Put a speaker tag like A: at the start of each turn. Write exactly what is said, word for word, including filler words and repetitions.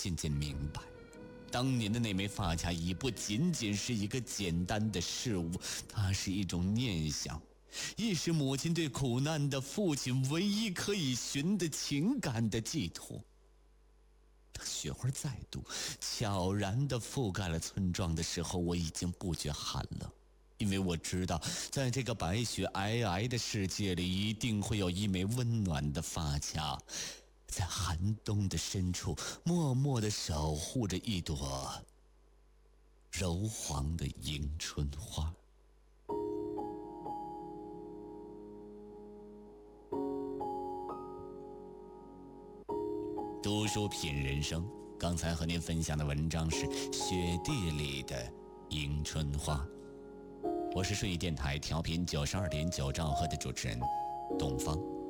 A: 渐渐明白，当年的那枚发卡已不仅仅是一个简单的事物，它是一种念想，亦是母亲对苦难的父亲唯一可以寻的情感的寄托。当雪花再度悄然地覆盖了村庄的时候，我已经不觉寒冷，因为我知道在这个白雪皑皑的世界里，一定会有一枚温暖的发卡，在寒冬的深处默默地守护着一朵柔黄的迎春花。读书品人生，刚才和您分享的文章是《雪地里的迎春花》，我是睡意电台调频九十二点九兆赫的主持人东方。